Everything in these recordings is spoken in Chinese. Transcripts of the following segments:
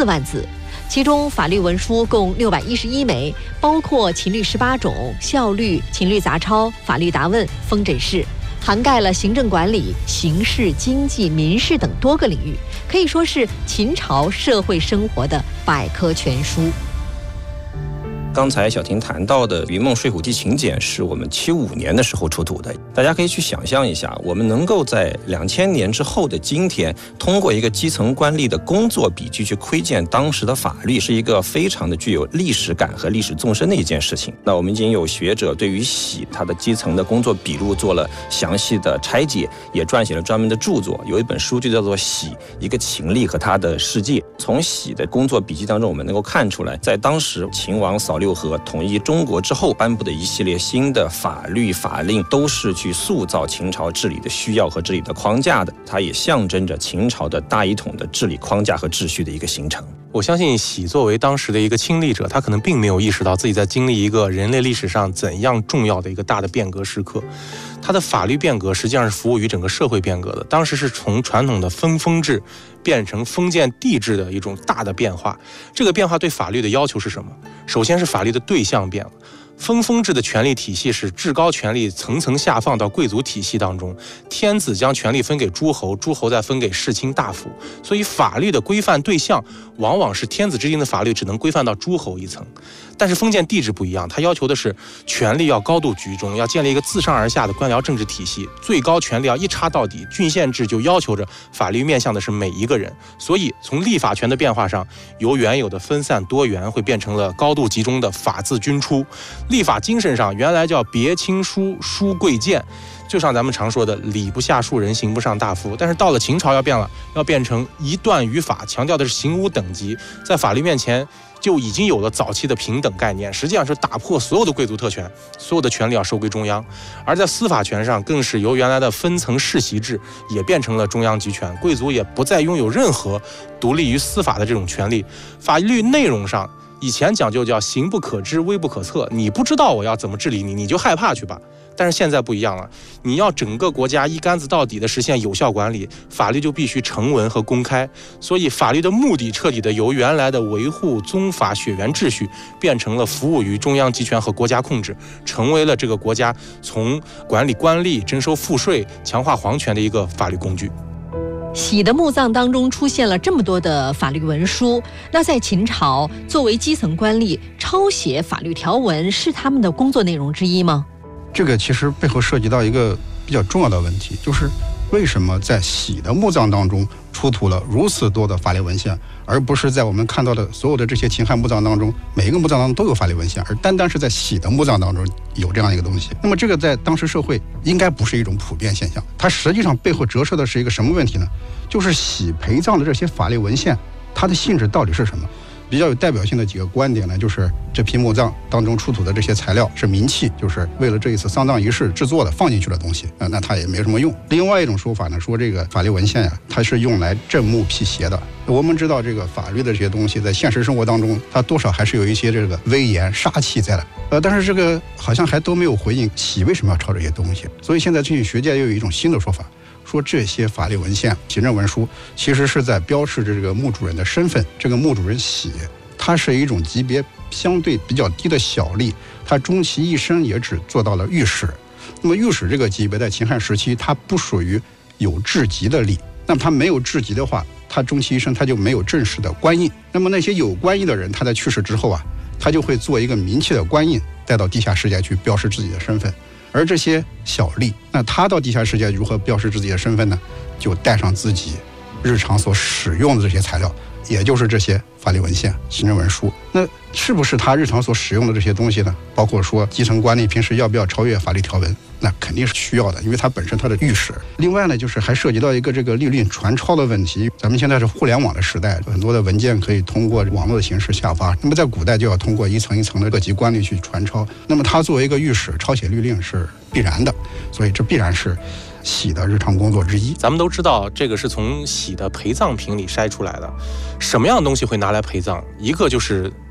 万字，其中法律文书共611枚，包括秦律18种、效律、秦律杂抄、法律答问、封诊式，涵盖了行政管理、刑事、经济、民事等多个领域，可以说是秦朝社会生活的百科全书。 刚才小婷谈到的《云梦睡虎记秦简》是我们75年的时候出土的，大家可以去想象一下，我们能够在2000年之后的今天，通过一个基层官吏的工作笔记去窥见当时的法律，是一个非常的具有历史感和历史纵深的一件事情。那我们已经有学者对于玺它的基层的工作笔录做了详细的拆解，也撰写了专门的著作，有一本书就叫做《玺：一个秦吏和他的世界》。从玺的工作笔记当中，我们能够看出来，在当时秦王扫六合统一中国之后颁布的一系列新的法律法令，都是去塑造秦朝治理的需要和治理的框架的，它也象征着秦朝的大一统的治理框架和秩序的一个形成。 我相信玺作为当时的一个亲历者，他可能并没有意识到自己在经历一个人类历史上怎样重要的一个大的变革时刻。他的法律变革实际上是服务于整个社会变革的，当时是从传统的分封制变成封建帝制的一种大的变化。这个变化对法律的要求是什么？首先是法律的对象变了。分封制的权力体系是至高权力层层下放到贵族体系当中，天子将权力分给诸侯，诸侯再分给世卿大夫，所以法律的规范对象往往是天子制定的法律只能规范到诸侯一层。但是封建帝制不一样，它要求的是权力要高度集中，要建立一个自上而下的官僚政治体系，最高权力要一插到底。郡县制就要求着法律面向的是每一个人，所以从立法权的变化上，由原有的分散多元会变成了高度集中的法自君出。立法精神上原来叫别亲疏，疏贵贱，就像咱们常说的礼不下庶人，刑不上大夫。但是到了秦朝要变了，要变成一断于法，强调的是刑无等级，在法律面前就已经有了早期的平等概念，实际上是打破所有的贵族特权，所有的权力要收归中央。而在司法权上，更是由原来的分层世袭制也变成了中央集权，贵族也不再拥有任何独立于司法的这种权利。法律内容上，以前讲究叫刑不可知，威不可测，你不知道我要怎么治理你，你就害怕去吧。但是现在不一样了，你要整个国家一竿子到底的实现有效管理，法律就必须成文和公开。所以法律的目的彻底的由原来的维护宗法血缘秩序，变成了服务于中央集权和国家控制，成为了这个国家从管理官吏、征收赋税、强化皇权的一个法律工具。 玺的墓葬当中出现了这么多的法律文书，那在秦朝作为基层官吏，抄写法律条文是他们的工作内容之一吗？ 这个其实背后涉及到一个比较重要的问题，就是为什么在玺的墓葬当中出土了如此多的法律文献，而不是在我们看到的所有的这些秦汉墓葬当中，每一个墓葬当中都有法律文献，而单单是在玺的墓葬当中有这样一个东西。那么这个在当时社会应该不是一种普遍现象，它实际上背后折射的是一个什么问题呢？就是玺陪葬的这些法律文献，它的性质到底是什么？比较有代表性的几个观点呢，就是这批墓葬当中出土的这些材料是冥器，就是为了这一次丧葬仪式制作的，放进去的东西，那它也没什么用。另外一种说法呢，说这个法律文献呀，它是用来镇墓辟邪的。我们知道这个法律的这些东西在现实生活当中，它多少还是有一些这个威严杀气在的。但是这个好像还都没有回应玺为什么要抄这些东西。所以现在这学界又有一种新的说法，说这些法律文献、行政文书其实是在标示着这个墓主人的身份。这个墓主人玺，他是一种级别相对比较低的小吏，他终其一生也只做到了御史。那么御史这个级别在秦汉时期，他不属于有职级的吏，那么他没有职级的话，他终其一生他就没有正式的官印。那么那些有官印的人，他在去世之后啊，他就会做一个冥器的官印，带到地下世界去标示自己的身份。而这些小吏，那他到地下世界如何标示自己的身份呢？就带上自己日常所使用的这些材料，也就是这些法律文献、行政文书。那是不是他日常所使用的这些东西呢？包括说基层官吏平时要不要超越法律条文，那肯定是需要的，因为他本身他的御史。另外呢，就是还涉及到一个这个律令传抄的问题。咱们现在是互联网的时代，很多的文件可以通过网络的形式下发，那么在古代就要通过一层一层的各级官吏去传抄。那么他作为一个御史抄写律令是必然的，所以这必然是玺的日常工作之一。 咱们都知道，这个是从玺的陪葬品里筛出来的。什么样的东西会拿来陪葬？一个就是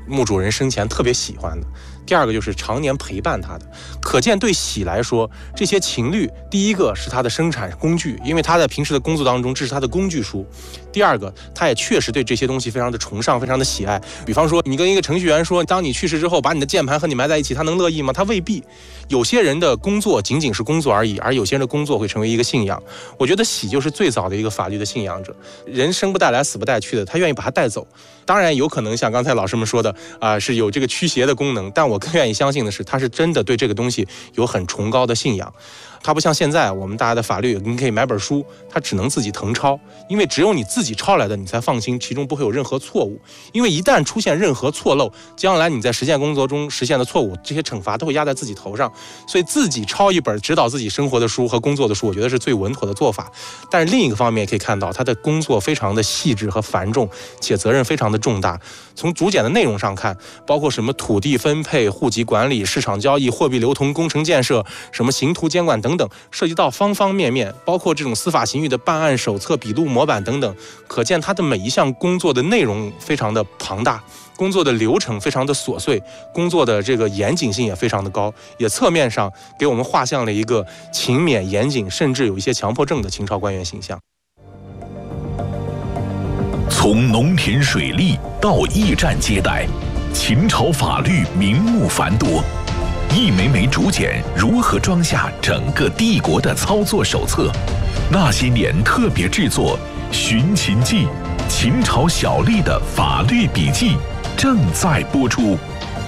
墓主人生前特别喜欢的，第二个就是常年陪伴他的。可见对喜来说，这些秦律第一个是他的生产工具，因为他在平时的工作当中这是他的工具书。第二个，他也确实对这些东西非常的崇尚，非常的喜爱。比方说你跟一个程序员说，当你去世之后把你的键盘和你埋在一起，他能乐意吗？他未必。有些人的工作仅仅是工作而已，而有些人的工作会成为一个信仰。我觉得喜就是最早的一个法律的信仰者，人生不带来死不带去的，他愿意把它带走。当然有可能像刚才老师们说的是有这个驱邪的功能，但我更愿意相信的是他是真的对这个东西有很崇高的信仰。它不像现在我们大家的法律，你可以买本书，它只能自己誊抄，因为只有你自己抄来的，你才放心其中不会有任何错误。因为一旦出现任何错漏，将来你在实践工作中实现的错误，这些惩罚都会压在自己头上。所以自己抄一本指导自己生活的书和工作的书，我觉得是最稳妥的做法。但是另一个方面也可以看到，他的工作非常的细致和繁重，且责任非常的重大。从竹简的内容上看，包括什么土地分配、户籍管理、市场交易、货币流通、工程建设、什么刑徒监管等等，涉及到方方面面，包括这种司法刑狱的办案手册、笔录模板等等，可见他的每一项工作的内容非常的庞大，工作的流程非常的琐碎，工作的这个严谨性也非常的高，也侧面上给我们画像了一个勤勉严谨，甚至有一些强迫症的秦朝官员形象。 从农田水利到驿站接待，秦朝法律名目繁多，一枚枚竹简如何装下整个帝国的操作手册？那些年特别制作《寻秦记》，秦朝小吏的法律笔记正在播出。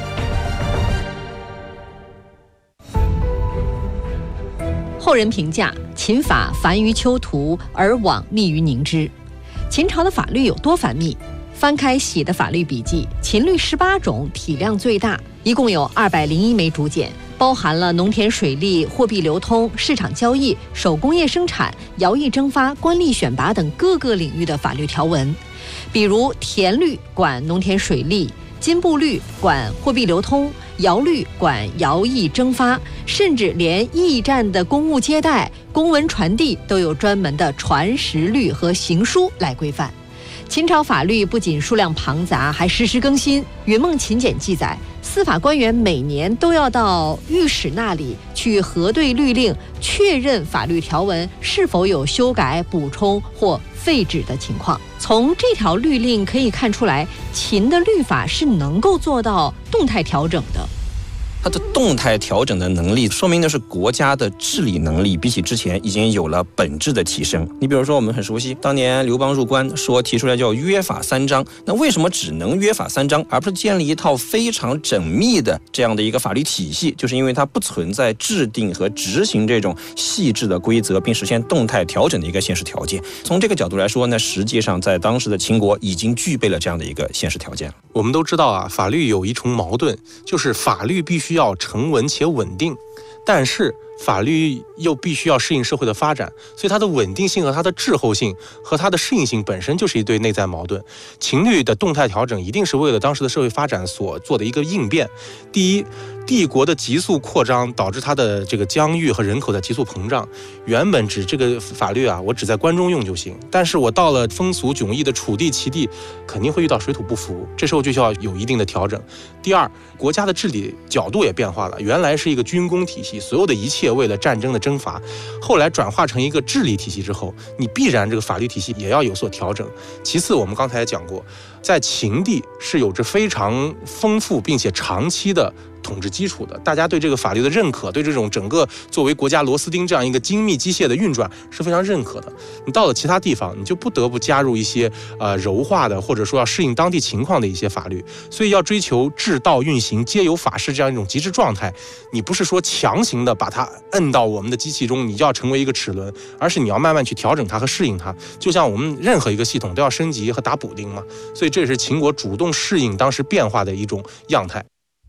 后人评价秦法繁于丘途，而罔密于凝之。秦朝的法律有多繁密？翻开喜的法律笔记，秦律18种，体量最大，一共有201枚竹简，包含了农田水利、货币流通、市场交易、手工业生产、徭役征发、官吏选拔等各个领域的法律条文。比如田律管农田水利，金布律管货币流通，徭律管徭役征发，甚至连驿站的公务接待、公文传递都有专门的传实律和行书来规范。秦朝法律不仅数量庞杂，还实时更新。云梦秦简记载，司法官员每年都要到御史那里去核对律令，确认法律条文是否有修改、补充或废止的情况。从这条律令可以看出来，秦的律法是能够做到动态调整的。 它的动态调整的能力，说明的是国家的治理能力比起之前已经有了本质的提升。你比如说，我们很熟悉，当年刘邦入关说提出来叫约法3章，那为什么只能约法3章，而不是建立一套非常缜密的这样的一个法律体系？就是因为它不存在制定和执行这种细致的规则，并实现动态调整的一个现实条件。从这个角度来说呢，实际上在当时的秦国已经具备了这样的一个现实条件。 我们都知道啊，法律有一重矛盾，就是法律必须要成文且稳定，但是法律又必须要适应社会的发展，所以它的稳定性和它的滞后性和它的适应性本身就是一对内在矛盾。秦律的动态调整一定是为了当时的社会发展所做的一个应变。第一，帝国的急速扩张导致它的这个疆域和人口在急速膨胀。原本指这个法律啊，我只在关中用就行，但是我到了风俗迥异的楚地、齐地，肯定会遇到水土不服，这时候就需要有一定的调整。第二，国家的治理角度也变化了，原来是一个军工体系，所有的一切为了战争的征伐，后来转化成一个治理体系之后，你必然这个法律体系也要有所调整。其次，我们刚才也讲过，在秦地是有着非常丰富并且长期的统治基础的，大家对这个法律的认可，对这种整个作为国家螺丝钉这样一个精密机械的运转是非常认可的。你到了其他地方，你就不得不加入一些柔化的，或者说要适应当地情况的一些法律。所以要追求治道运行皆有法治这样一种极致状态，你不是说强行的把它摁到我们的机器中，你就要成为一个齿轮，而是你要慢慢去调整它和适应它。就像我们任何一个系统都要升级和打补丁嘛，所以这也是秦国主动适应当时变化的一种样态。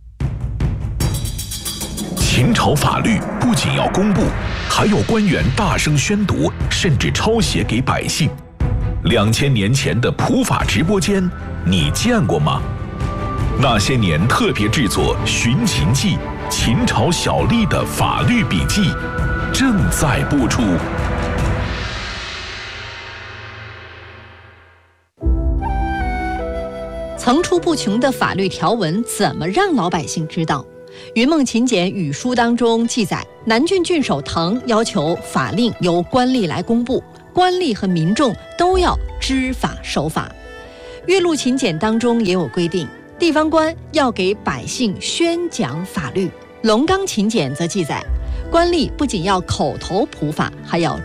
秦朝法律不仅要公布，还有官员大声宣读，甚至抄写给百姓。2000年前的普法直播间，你见过吗？那些年特别制作《寻秦记》，秦朝小吏的法律笔记正在播出。 层出不穷的法律条文怎么让老百姓知道？云梦秦简语书当中记载，南郡郡守滕要求法令由官吏来公布，官吏和民众都要知法守法。岳麓秦简当中也有规定，地方官要给百姓宣讲法律。龙冈秦简则记载，官吏不仅要口头普法，还要